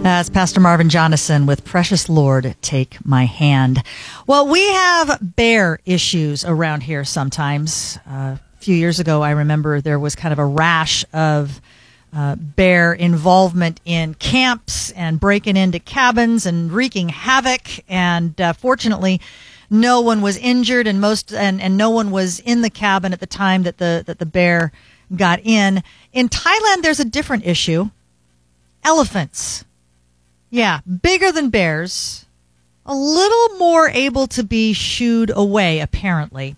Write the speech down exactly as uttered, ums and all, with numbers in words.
That's Pastor Marvin Jonathan with Precious Lord, Take My Hand. Well, we have bear issues around here sometimes. Uh, a few years ago, I remember there was kind of a rash of uh, bear involvement in camps and breaking into cabins and wreaking havoc. And uh, fortunately, no one was injured, and most and, and no one was in the cabin at the time that the that the bear got in. In Thailand, there's a different issue. Elephants. Yeah, bigger than bears, a little more able to be shooed away, apparently.